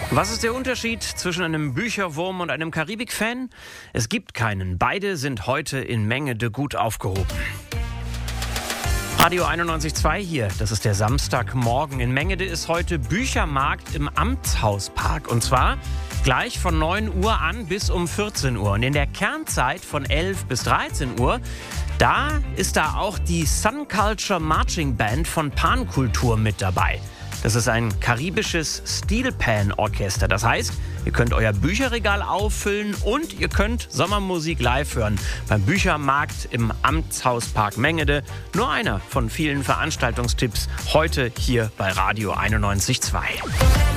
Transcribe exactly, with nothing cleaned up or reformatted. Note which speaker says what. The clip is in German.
Speaker 1: Was ist der Unterschied zwischen einem Bücherwurm und einem Karibik-Fan? Es gibt keinen. Beide sind heute in Mengede gut aufgehoben. Radio einundneunzig Komma zwei hier, das ist der Samstagmorgen. In Mengede ist heute Büchermarkt im Amtshauspark. Und zwar gleich von neun Uhr an bis um vierzehn Uhr. Und in der Kernzeit von elf bis dreizehn Uhr, da ist da auch die Sun Culture Marching Band von Pankultur mit dabei. Das ist ein karibisches Steelpan-Orchester. Das heißt, ihr könnt euer Bücherregal auffüllen und ihr könnt Sommermusik live hören beim Büchermarkt im Amtshauspark Mengede. Nur einer von vielen Veranstaltungstipps heute hier bei Radio einundneunzig Komma zwei.